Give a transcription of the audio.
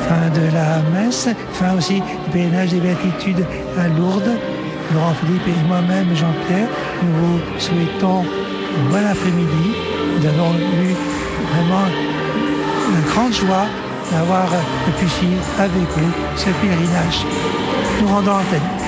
fin de la messe, fin aussi du pèlerinage des béatitudes à Lourdes. Laurent Philippe et moi-même, Jean-Pierre, nous vous souhaitons un bon après-midi. Nous avons eu vraiment une grande joie d'avoir pu suivre avec vous ce pèlerinage. Nous rendons l'antenne.